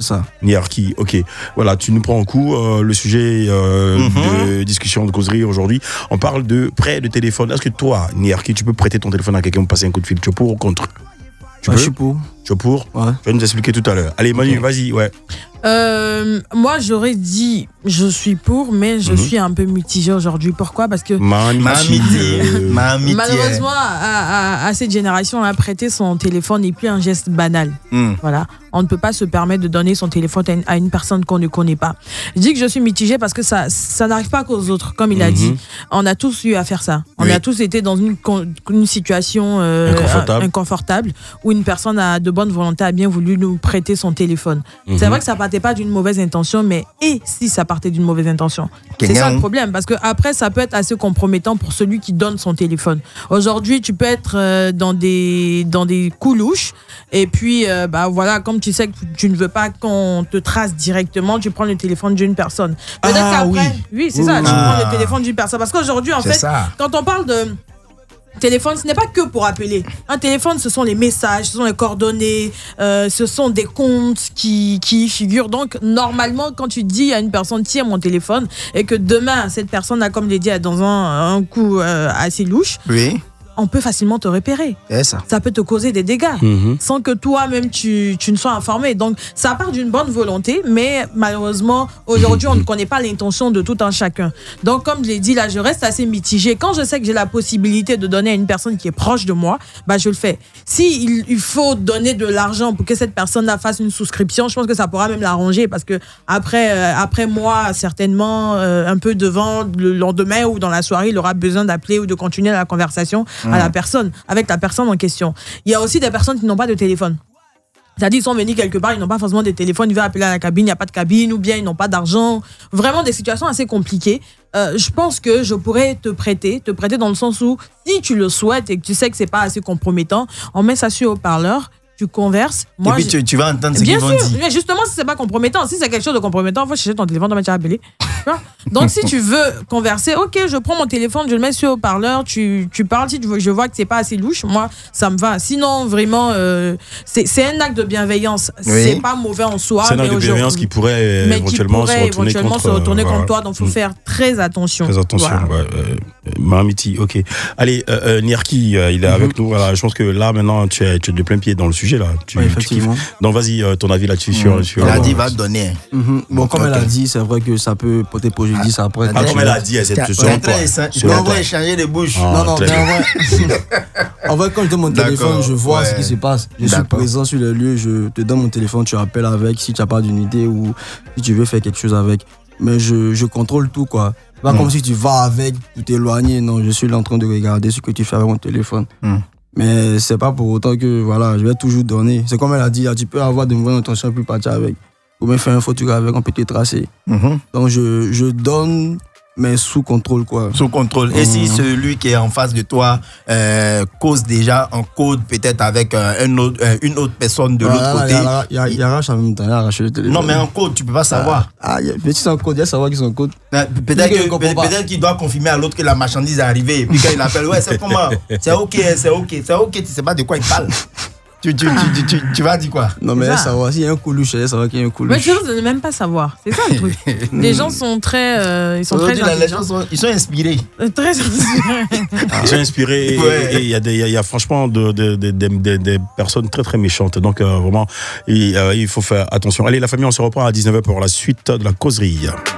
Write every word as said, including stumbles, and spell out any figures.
ça. Niarki, ok. Voilà, tu nous prends en coup euh, le sujet euh, mm-hmm. de discussion, de causerie aujourd'hui. On parle de prêt de téléphone. Est-ce que toi, Niarki, tu peux prêter ton téléphone à quelqu'un pour passer un coup de fil? Tu es pour ou contre? Tu ouais, peux? Je suis pour. Tu es pour? Ouais. Tu vas nous expliquer tout à l'heure. Allez, Manu, okay. Vas-y, ouais. Euh, moi, j'aurais dit je suis pour, mais je mm-hmm. suis un peu mitigée aujourd'hui. Pourquoi? Parce que malheureusement, à, à, à cette génération-là, prêter son téléphone n'est plus un geste banal. Mm. Voilà. On ne peut pas se permettre de donner son téléphone à une personne qu'on ne connaît pas. Je dis que je suis mitigée parce que ça, ça n'arrive pas qu'aux autres, comme il a mm-hmm. dit. On a tous eu à faire ça. On oui. a tous été dans une, une situation euh, inconfortable. inconfortable où une personne a de bonne volonté a bien voulu nous prêter son téléphone. Mm-hmm. C'est vrai que ça partait pas d'une mauvaise intention, mais et si ça partait d'une mauvaise intention? C'est ça le problème, parce que après ça peut être assez compromettant pour celui qui donne son téléphone. Aujourd'hui, tu peux être euh, dans des dans des coups louches et puis euh, bah voilà, comme tu sais que tu ne veux pas qu'on te trace directement, tu prends le téléphone d'une personne. Peut-être ah, qu'après, oui, oui c'est oui, ça, oui. tu ah. prends le téléphone d'une personne, parce qu'aujourd'hui en c'est fait, ça. Quand on parle de téléphone, ce n'est pas que pour appeler. Un téléphone, ce sont les messages, ce sont les coordonnées, euh, ce sont des comptes qui, qui y figurent. Donc, normalement, quand tu dis à une personne, tiens mon téléphone, et que demain, cette personne a, comme je l'ai dit, dans un, un coup euh, assez louche, oui. on peut facilement te repérer. Ça. ça peut te causer des dégâts mmh. sans que toi-même tu, tu ne sois informé. Donc, ça part d'une bonne volonté, mais malheureusement, aujourd'hui, on ne connaît pas l'intention de tout un chacun. Donc, comme je l'ai dit, là, je reste assez mitigée. Quand je sais que j'ai la possibilité de donner à une personne qui est proche de moi, bah, je le fais. Si il, il faut donner de l'argent pour que cette personne-là fasse une souscription, je pense que ça pourra même l'arranger, parce que après, euh, après moi, certainement, euh, un peu devant, le lendemain ou dans la soirée, il aura besoin d'appeler ou de continuer la conversation à la personne, avec la personne en question. Il y a aussi des personnes qui n'ont pas de téléphone. C'est-à-dire, ils sont venus quelque part, ils n'ont pas forcément de téléphone, ils veulent appeler à la cabine, il n'y a pas de cabine, ou bien ils n'ont pas d'argent. Vraiment des situations assez compliquées. Euh, je pense que je pourrais te prêter, te prêter dans le sens où, si tu le souhaites et que tu sais que c'est pas assez compromettant, on met ça sur haut-parleur, tu converses. Moi, et puis tu, tu vas entendre ce qu'ils vont dire. Bien sûr, justement, si c'est pas compromettant, si c'est quelque chose de compromettant, il faut chercher ton téléphone, tu vas appeler. Donc, si tu veux converser, ok, je prends mon téléphone, je le mets sur haut-parleur, tu, tu parles, si tu veux, je vois que c'est pas assez louche, moi, ça me va. Sinon, vraiment, euh, c'est, c'est un acte de bienveillance. Oui. C'est pas mauvais en soi. C'est un acte de bienveillance qui pourrait éventuellement, qui pourrait se, retourner éventuellement contre, se retourner contre euh, toi. Donc, il faut mmh. faire très attention. Très attention, voilà. ouais. Euh, Mahamiti, ok. Allez, euh, euh, Niarki, euh, il est mmh. avec nous. Voilà, je pense que là, maintenant, tu es, tu es de plein pied dans le sujet, là. Tu, ouais, effectivement. Tu donc, vas-y, euh, ton avis là-dessus. Mmh. sur, sur. Elle a dit, va te donner. Mmh. Bon, comme elle a dit, c'est vrai que ça peut porter préjudice après. Ah, comme elle a dit, elle s'est selon toi. On va échanger les bouches. Non, non, mais en vrai, en vrai, quand je donne mon téléphone, je vois ouais. ce qui se passe. Je D'accord. suis présent sur le lieu, je te donne mon téléphone, tu appelles avec si tu n'as pas d'unité ou si tu veux faire quelque chose avec. Mais je, je contrôle tout, quoi. Pas mm. comme si tu vas avec pour t'éloigner. Non, je suis là en train de regarder ce que tu fais avec mon téléphone. Mm. Mais c'est pas pour autant que, voilà, je vais toujours donner. C'est comme elle a dit, tu peux avoir de mauvaises intentions puis partir avec. Ou bien faire un photographe avec, on peut te tracer. Mm-hmm. Donc je, je donne, mais sous contrôle, quoi. Sous contrôle. Et mmh. si celui qui est en face de toi euh, cause déjà un code peut-être avec euh, un autre, euh, une autre personne de voilà, l'autre côté. Il y, y, y, y arrache en même temps, il arrache le téléphone. Non, mais un code, tu peux pas savoir. Ah, ah mais si c'est un code, il y a savoir qu'ils sont un code. Peut-être, que, peut, peut-être qu'il doit confirmer à l'autre que la marchandise est arrivée. Et puis quand il appelle, ouais, c'est pour moi. C'est ok, c'est ok, c'est ok, tu sais pas de quoi il parle. Tu, tu, tu, tu, tu, tu vas dire quoi? Non, mais elle savoir. S'il y a un coulouche, elle savoir qu'il y a un coulouche. Mais les gens ne même pas savoir. C'est ça le truc. Les gens sont très. Euh, ils sont très là, les gens sont, ils sont inspirés. Très inspirés. Ils sont inspirés. Et il ouais. y, y, y a franchement des de, de, de, de, de personnes très très méchantes. Donc euh, vraiment, il, euh, il faut faire attention. Allez, la famille, on se reprend à dix-neuf heures pour la suite de la causerie.